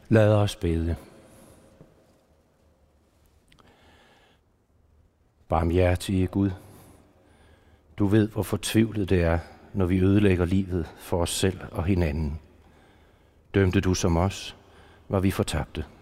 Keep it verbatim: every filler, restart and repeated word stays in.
Lad os bede. Barmhjertige Gud, du ved, hvor fortvivlet det er, når vi ødelægger livet for os selv og hinanden. Dømte du som os, var vi fortabte.